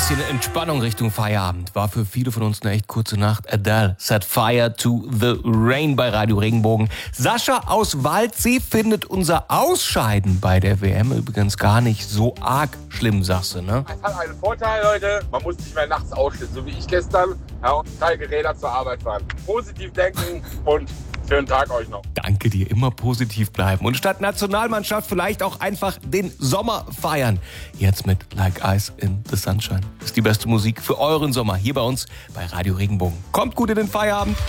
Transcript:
bisschen Entspannung Richtung Feierabend. War für viele von uns eine echt kurze Nacht. Adele set fire to the rain bei Radio Regenbogen. Sascha aus Waldsee findet unser Ausscheiden bei der WM übrigens gar nicht so arg schlimm, sagst du, ne? Es hat einen Vorteil, Leute. Man muss nicht mehr nachts aufstehen, so wie ich gestern. Ja, und Teile Räder zur Arbeit fahren. Positiv denken und schönen Tag euch noch. Danke dir, immer positiv bleiben. Und statt Nationalmannschaft vielleicht auch einfach den Sommer feiern. Jetzt mit Like Ice in the Sunshine. Das ist die beste Musik für euren Sommer hier bei uns bei Radio Regenbogen. Kommt gut in den Feierabend.